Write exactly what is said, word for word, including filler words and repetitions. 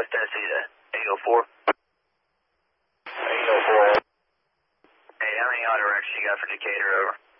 West Tennessee to eight oh four. eight oh four. Hey, how many auto wrecks you got for Decatur over?